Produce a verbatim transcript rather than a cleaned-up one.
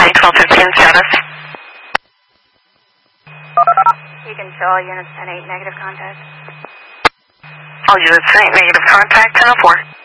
nine twelve fifteen status. You can show all units ten eight negative contact. All units ten eight negative contact, ten oh four.